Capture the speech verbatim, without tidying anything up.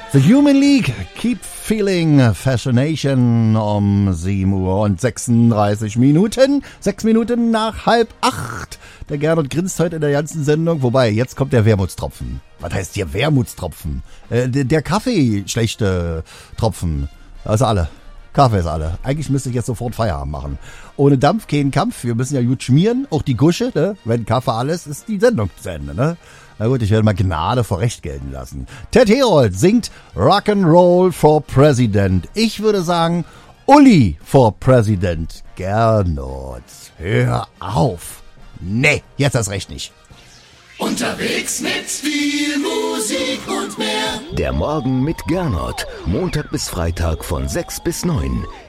The Human League, Keep Feeling Fascination um sieben Uhr und sechsunddreißig Minuten. Sechs Minuten nach halb acht. Der Gernot grinst heute in der ganzen Sendung. Wobei, jetzt kommt der Wermutstropfen. Was heißt hier Wermutstropfen? Äh, der, der Kaffee schlechte Tropfen. Also alle. Kaffee ist alle. Eigentlich müsste ich jetzt sofort Feierabend machen. Ohne Dampf kein Kampf. Wir müssen ja gut schmieren. Auch die Gusche, ne? Wenn Kaffee alles ist, die Sendung zu Ende, ne? Na gut, ich werde mal Gnade vor Recht gelten lassen. Ted Herold singt Rock'n'Roll for President. Ich würde sagen, Uli for President. Gernot, hör auf. Nee, jetzt erst recht nicht. Unterwegs mit viel Musik und mehr. Der Morgen mit Gernot. Montag bis Freitag von sechs bis neun.